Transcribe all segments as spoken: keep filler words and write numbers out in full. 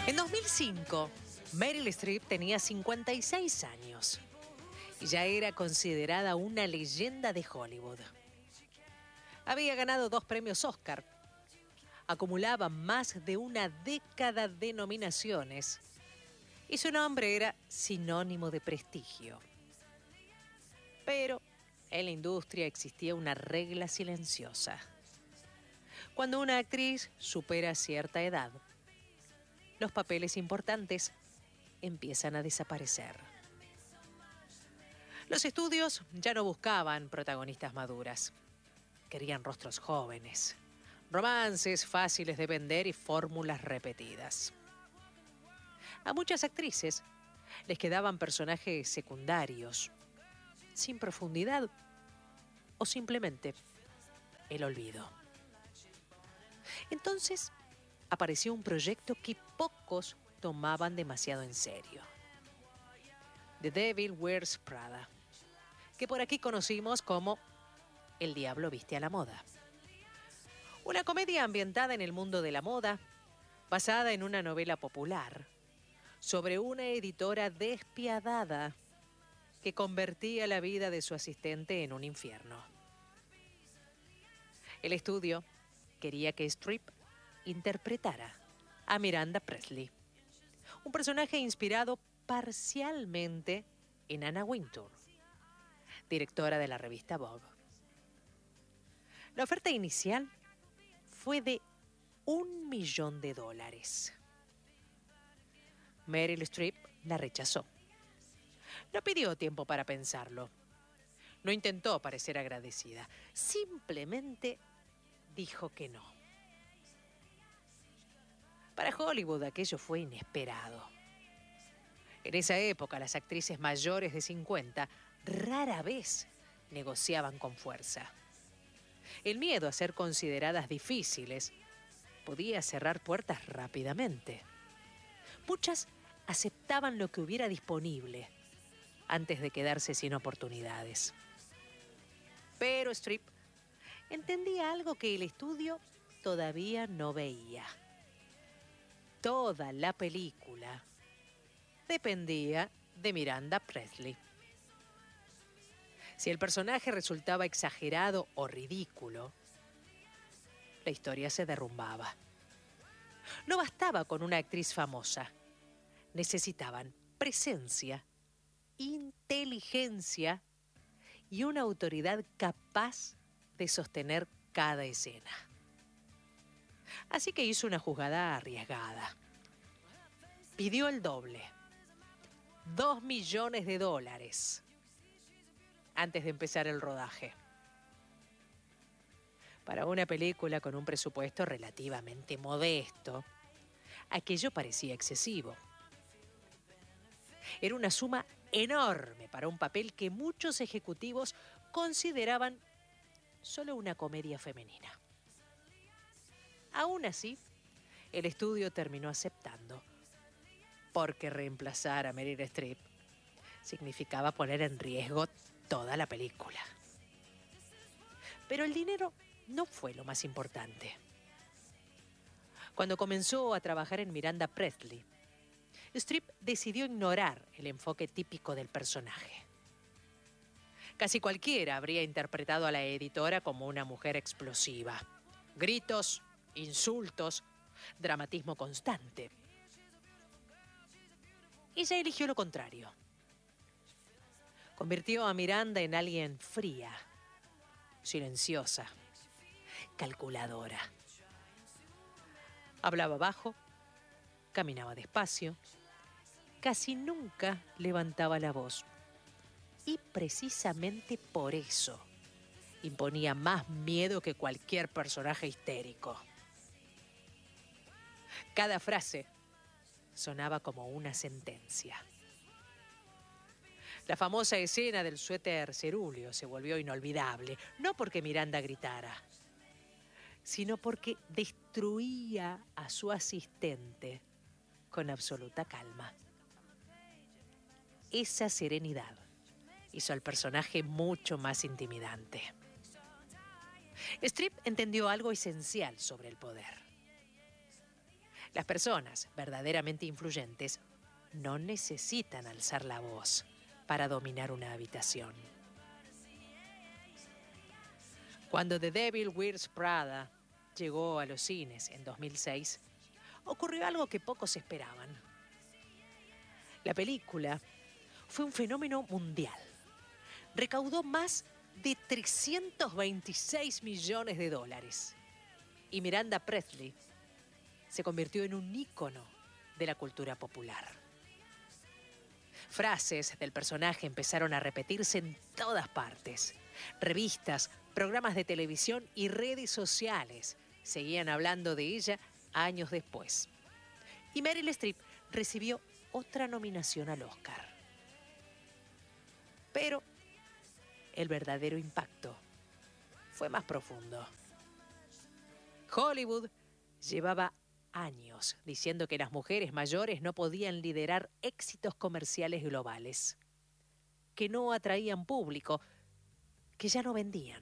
En dos mil cinco, Meryl Streep tenía cincuenta y seis años y ya era considerada una leyenda de Hollywood. Había ganado dos premios Oscar, acumulaba más de una década de nominaciones y su nombre era sinónimo de prestigio. Pero en la industria existía una regla silenciosa. Cuando una actriz supera cierta edad, los papeles importantes empiezan a desaparecer. Los estudios ya no buscaban protagonistas maduras. Querían rostros jóvenes, romances fáciles de vender y fórmulas repetidas. A muchas actrices les quedaban personajes secundarios, sin profundidad o simplemente el olvido. Entonces apareció un proyecto que pocos tomaban demasiado en serio. The Devil Wears Prada, que por aquí conocimos como El Diablo Viste a la Moda. Una comedia ambientada en el mundo de la moda, basada en una novela popular, sobre una editora despiadada que convertía la vida de su asistente en un infierno. El estudio quería que Streep interpretara a Miranda Priestly, un personaje inspirado parcialmente en Anna Wintour, directora de la revista Vogue. La oferta inicial fue de un millón de dólares. Meryl Streep la rechazó. No pidió tiempo para pensarlo. No intentó parecer agradecida. Simplemente dijo que no. Para Hollywood aquello fue inesperado. En esa época las actrices mayores de cincuenta rara vez negociaban con fuerza. El miedo a ser consideradas difíciles podía cerrar puertas rápidamente. Muchas aceptaban lo que hubiera disponible antes de quedarse sin oportunidades. Pero Streep entendía algo que el estudio todavía no veía. Toda la película dependía de Miranda Priestly. Si el personaje resultaba exagerado o ridículo, la historia se derrumbaba. No bastaba con una actriz famosa. Necesitaban presencia, inteligencia y una autoridad capaz de sostener cada escena. Así que hizo una jugada arriesgada. Pidió el doble, dos millones de dólares, antes de empezar el rodaje. Para una película con un presupuesto relativamente modesto, aquello parecía excesivo. Era una suma enorme para un papel que muchos ejecutivos consideraban solo una comedia femenina. Aún así, el estudio terminó aceptando, porque reemplazar a Meryl Streep significaba poner en riesgo toda la película. Pero el dinero no fue lo más importante. Cuando comenzó a trabajar en Miranda Priestly, Streep decidió ignorar el enfoque típico del personaje. Casi cualquiera habría interpretado a la editora como una mujer explosiva. Gritos, insultos, dramatismo constante. Ella eligió lo contrario. Convirtió a Miranda en alguien fría, silenciosa, calculadora. Hablaba bajo, caminaba despacio, casi nunca levantaba la voz. Y precisamente por eso imponía más miedo que cualquier personaje histérico. Cada frase sonaba como una sentencia. La famosa escena del suéter cerúleo se volvió inolvidable, no porque Miranda gritara, sino porque destruía a su asistente con absoluta calma. Esa serenidad hizo al personaje mucho más intimidante. Streep entendió algo esencial sobre el poder. Las personas verdaderamente influyentes no necesitan alzar la voz para dominar una habitación. Cuando The Devil Wears Prada llegó a los cines en dos mil seis, ocurrió algo que pocos esperaban. La película fue un fenómeno mundial. Recaudó más de trescientos veintiséis millones de dólares. Y Miranda Presley se convirtió en un ícono de la cultura popular. Frases del personaje empezaron a repetirse en todas partes. Revistas, programas de televisión y redes sociales seguían hablando de ella años después. Y Meryl Streep recibió otra nominación al Oscar. Pero el verdadero impacto fue más profundo. Hollywood llevaba años diciendo que las mujeres mayores no podían liderar éxitos comerciales globales, que no atraían público, que ya no vendían.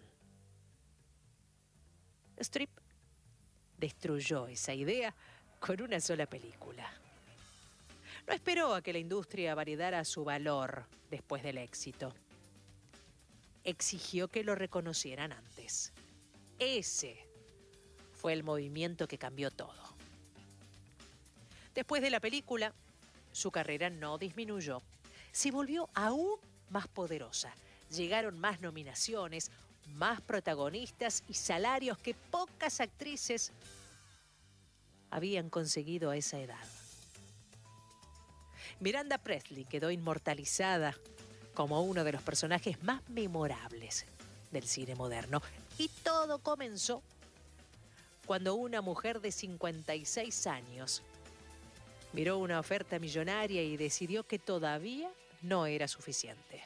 Streep destruyó esa idea con una sola película. No esperó a que la industria validara su valor después del éxito. Exigió que lo reconocieran antes. Ese fue el movimiento que cambió todo. Después de la película, su carrera no disminuyó. Se volvió aún más poderosa. Llegaron más nominaciones, más protagonistas y salarios que pocas actrices habían conseguido a esa edad. Miranda Presley quedó inmortalizada como uno de los personajes más memorables del cine moderno. Y todo comenzó cuando una mujer de cincuenta y seis años miró una oferta millonaria y decidió que todavía no era suficiente.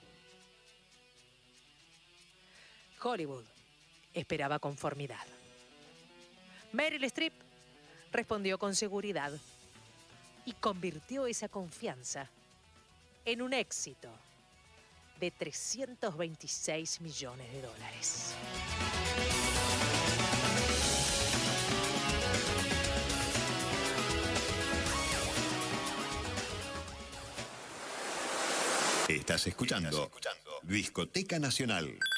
Hollywood esperaba conformidad. Meryl Streep respondió con seguridad y convirtió esa confianza en un éxito de trescientos veintiséis millones de dólares. Estás escuchando, Estás escuchando Discoteca Nacional.